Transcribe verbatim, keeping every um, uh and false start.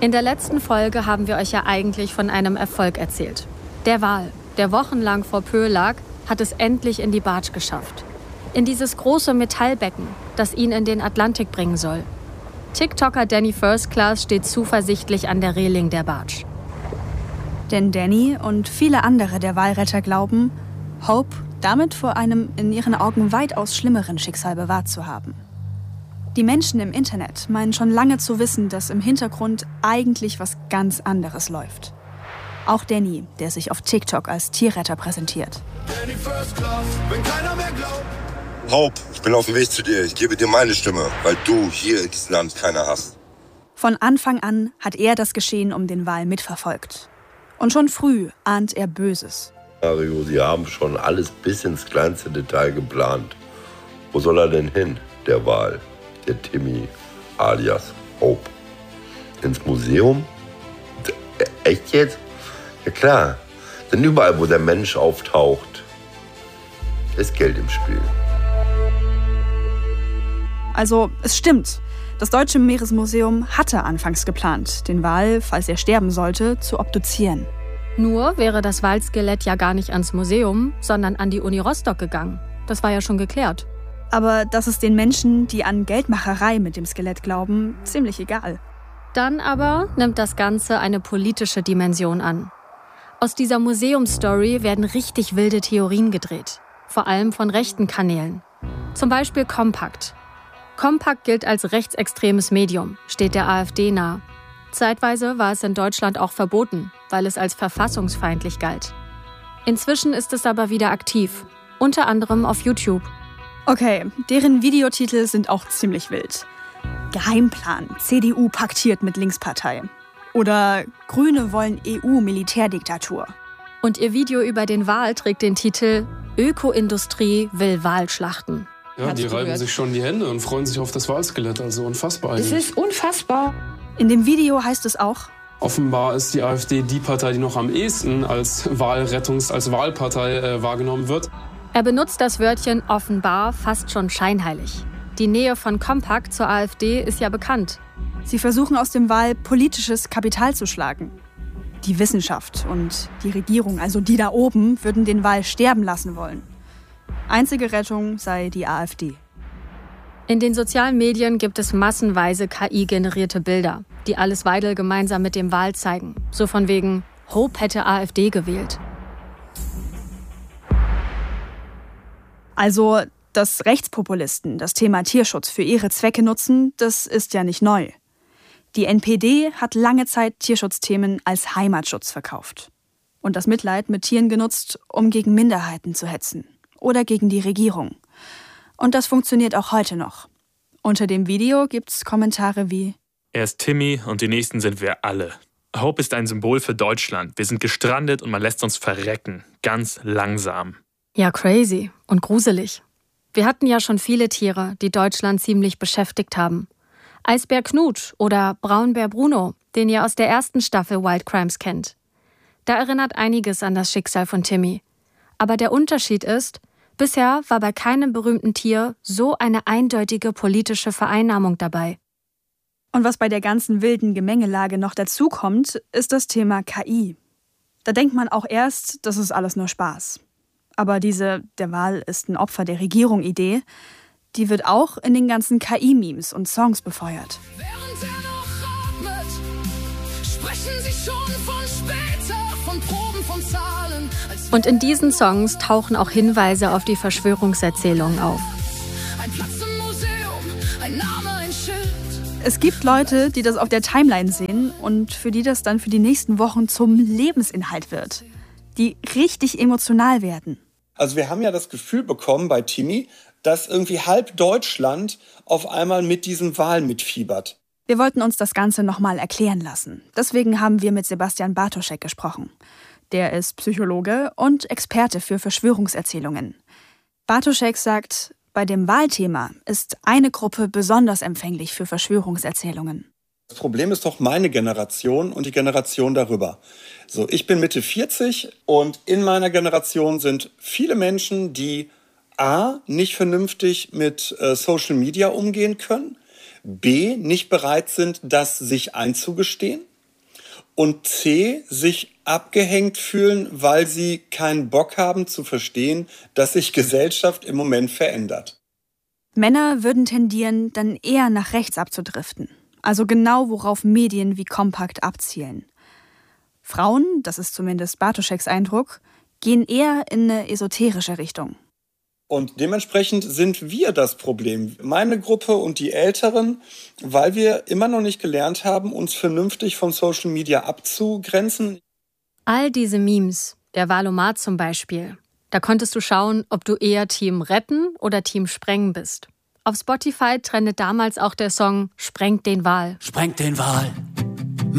In der letzten Folge haben wir euch ja eigentlich von einem Erfolg erzählt. Der Wal, der wochenlang vor Pö lag, hat es endlich in die Barge geschafft. In dieses große Metallbecken, das ihn in den Atlantik bringen soll. TikToker Danny First Class steht zuversichtlich an der Reling der Barge. Denn Danny und viele andere der Walretter glauben, Hope damit vor einem in ihren Augen weitaus schlimmeren Schicksal bewahrt zu haben. Die Menschen im Internet meinen schon lange zu wissen, dass im Hintergrund eigentlich was ganz anderes läuft. Auch Danny, der sich auf TikTok als Tierretter präsentiert. Danny First Class, wenn keiner mehr glaubt. Hope, ich bin auf dem Weg zu dir. Ich gebe dir meine Stimme, weil du hier in diesem Land keiner hast. Von Anfang an hat er das Geschehen um den Wal mitverfolgt. Und schon früh ahnt er Böses. Mario, Sie haben schon alles bis ins kleinste Detail geplant. Wo soll er denn hin, der Wal, der Timmy alias Hope? Ins Museum? Echt jetzt? Ja klar, denn überall, wo der Mensch auftaucht, ist Geld im Spiel. Also, es stimmt. Das Deutsche Meeresmuseum hatte anfangs geplant, den Wal, falls er sterben sollte, zu obduzieren. Nur wäre das Walskelett ja gar nicht ans Museum, sondern an die Uni Rostock gegangen. Das war ja schon geklärt. Aber das ist den Menschen, die an Geldmacherei mit dem Skelett glauben, ziemlich egal. Dann aber nimmt das Ganze eine politische Dimension an. Aus dieser Museumsstory werden richtig wilde Theorien gedreht. Vor allem von rechten Kanälen. Zum Beispiel Kompakt. Kompakt gilt als rechtsextremes Medium, steht der AfD nahe. Zeitweise war es in Deutschland auch verboten, weil es als verfassungsfeindlich galt. Inzwischen ist es aber wieder aktiv, unter anderem auf YouTube. Okay, deren Videotitel sind auch ziemlich wild. Geheimplan, C D U paktiert mit Linkspartei. Oder Grüne wollen E U-Militärdiktatur. Und ihr Video über den Wal trägt den Titel Ökoindustrie will Wal schlachten. Ja, die reiben sich schon die Hände und freuen sich auf das Walskelett, also unfassbar eigentlich. Es ist unfassbar. In dem Video heißt es auch: Offenbar ist die AfD die Partei, die noch am ehesten als Wahlrettungs-, als Wahlpartei äh, wahrgenommen wird. Er benutzt das Wörtchen offenbar fast schon scheinheilig. Die Nähe von Kompakt zur AfD ist ja bekannt. Sie versuchen aus dem Wal politisches Kapital zu schlagen. Die Wissenschaft und die Regierung, also die da oben, würden den Wal sterben lassen wollen. Einzige Rettung sei die AfD. In den sozialen Medien gibt es massenweise K I-generierte Bilder, die Alice Weidel gemeinsam mit dem Wal zeigen. So von wegen, Hope hätte AfD gewählt. Also, dass Rechtspopulisten das Thema Tierschutz für ihre Zwecke nutzen, das ist ja nicht neu. Die N P D hat lange Zeit Tierschutzthemen als Heimatschutz verkauft. Und das Mitleid mit Tieren genutzt, um gegen Minderheiten zu hetzen. Oder gegen die Regierung. Und das funktioniert auch heute noch. Unter dem Video gibt's Kommentare wie: Er ist Timmy und die Nächsten sind wir alle. Hope ist ein Symbol für Deutschland. Wir sind gestrandet und man lässt uns verrecken. Ganz langsam. Ja, crazy und gruselig. Wir hatten ja schon viele Tiere, die Deutschland ziemlich beschäftigt haben. Eisbär Knut oder Braunbär Bruno, den ihr aus der ersten Staffel Wild Crimes kennt. Da erinnert einiges an das Schicksal von Timmy. Aber der Unterschied ist, bisher war bei keinem berühmten Tier so eine eindeutige politische Vereinnahmung dabei. Und was bei der ganzen wilden Gemengelage noch dazukommt, ist das Thema K I. Da denkt man auch erst, das ist alles nur Spaß. Aber diese "Der Wal ist ein Opfer der Regierung"-Idee, die wird auch in den ganzen K I-Memes und Songs befeuert. Während er noch atmet, sprechen sie schon von später, von Proben, von Zahlen. Und in diesen Songs tauchen auch Hinweise auf die Verschwörungserzählungen auf. Ein Platz im Museum, ein Name, ein Schild. Es gibt Leute, die das auf der Timeline sehen und für die das dann für die nächsten Wochen zum Lebensinhalt wird. Die richtig emotional werden. Also wir haben ja das Gefühl bekommen bei Timmy, dass irgendwie halb Deutschland auf einmal mit diesem Wal mitfiebert. Wir wollten uns das Ganze nochmal erklären lassen. Deswegen haben wir mit Sebastian Bartoschek gesprochen. Der ist Psychologe und Experte für Verschwörungserzählungen. Bartoschek sagt, bei dem Walthema ist eine Gruppe besonders empfänglich für Verschwörungserzählungen. Das Problem ist doch meine Generation und die Generation darüber. So, ich bin Mitte vierzig und in meiner Generation sind viele Menschen, die A, nicht vernünftig mit äh, Social Media umgehen können, B, nicht bereit sind, das sich einzugestehen. und C, sich abgehängt fühlen, weil sie keinen Bock haben zu verstehen, dass sich Gesellschaft im Moment verändert. Männer würden tendieren, dann eher nach rechts abzudriften. Also genau, worauf Medien wie Kompakt abzielen. Frauen, das ist zumindest Bartoscheks Eindruck, gehen eher in eine esoterische Richtung. Und dementsprechend sind wir das Problem. Meine Gruppe und die Älteren, weil wir immer noch nicht gelernt haben, uns vernünftig von Social Media abzugrenzen. All diese Memes, der Valomat zum Beispiel, da konntest du schauen, ob du eher Team Retten oder Team Sprengen bist. Auf Spotify trendet damals auch der Song Sprengt den Wal. Sprengt den Wal.